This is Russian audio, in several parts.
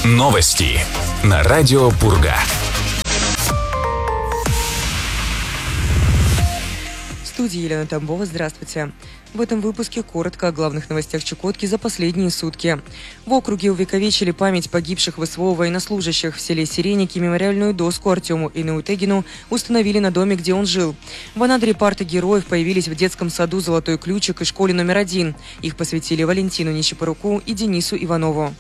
Новости на радио Пурга. В студии Елена Тамбова. Здравствуйте. В этом выпуске коротко о главных новостях Чукотки за последние сутки. В округе увековечили память погибших в СВО военнослужащих. В селе Сиреники мемориальную доску Артему Инуитегину установили на доме, где он жил. В Анадыре парты героев появились в детском саду «Золотой ключик» и школе номер 1. Их посвятили Валентину Нечипоруку и Денису Иванову.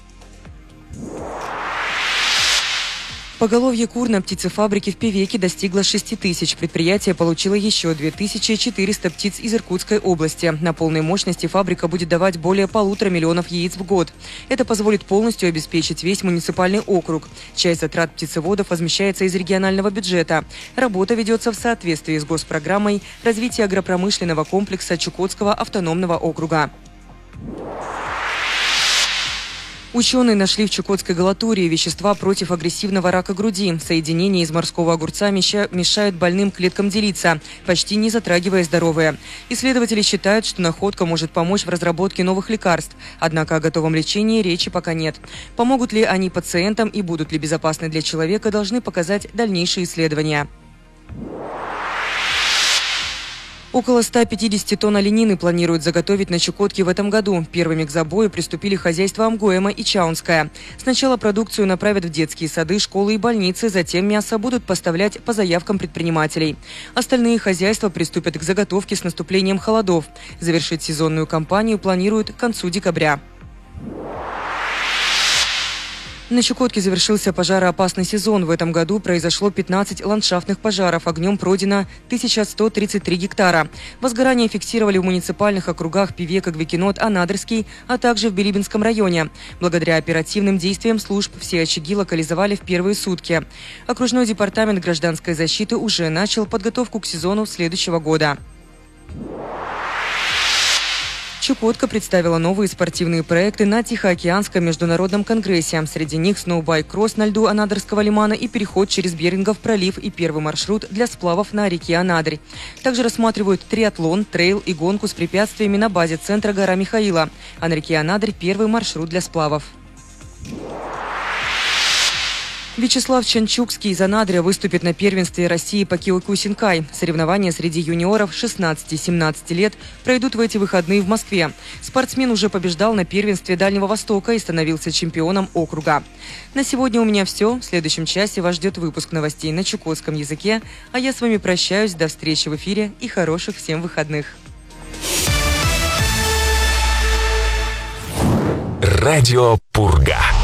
Поголовье кур на птицефабрике в Певеке достигло 6 тысяч. Предприятие получило еще 2400 птиц из Иркутской области. На полной мощности фабрика будет давать более 1,5 миллиона яиц в год. Это позволит полностью обеспечить весь муниципальный округ. Часть затрат птицеводов возмещается из регионального бюджета. Работа ведется в соответствии с госпрограммой развития агропромышленного комплекса Чукотского автономного округа. Ученые нашли в чукотской галатурии вещества против агрессивного рака груди. Соединения из морского огурца мешают больным клеткам делиться, почти не затрагивая здоровые. Исследователи считают, что находка может помочь в разработке новых лекарств. Однако о готовом лечении речи пока нет. Помогут ли они пациентам и будут ли безопасны для человека, должны показать дальнейшие исследования. Около 150 тонн оленины планируют заготовить на Чукотке в этом году. Первыми к забою приступили хозяйства Амгоэма и Чаунская. Сначала продукцию направят в детские сады, школы и больницы, затем мясо будут поставлять по заявкам предпринимателей. Остальные хозяйства приступят к заготовке с наступлением холодов. Завершить сезонную кампанию планируют к концу декабря. На Чукотке завершился пожароопасный сезон. В этом году произошло 15 ландшафтных пожаров. Огнем пройдено 1133 гектара. Возгорания фиксировали в муниципальных округах Певека, Гвекинот, Анадырский, а также в Билибинском районе. Благодаря оперативным действиям служб все очаги локализовали в первые сутки. Окружной департамент гражданской защиты уже начал подготовку к сезону следующего года. Чукотка представила новые спортивные проекты на Тихоокеанском международном конгрессе. Среди них сноубайк-кросс на льду Анадырского лимана и переход через Берингов пролив и первый маршрут для сплавов на реке Анадырь. Также рассматривают триатлон, трейл и гонку с препятствиями на базе центра гора Михаила. А на реке Анадырь первый маршрут для сплавов. Вячеслав Чанчукский из Анадыря выступит на первенстве России по киокусинкай. Соревнования среди юниоров 16-17 лет пройдут в эти выходные в Москве. Спортсмен уже побеждал на первенстве Дальнего Востока и становился чемпионом округа. На сегодня у меня все. В следующем часе вас ждет выпуск новостей на чукотском языке. А я с вами прощаюсь. До встречи в эфире и хороших всем выходных. Радио Пурга.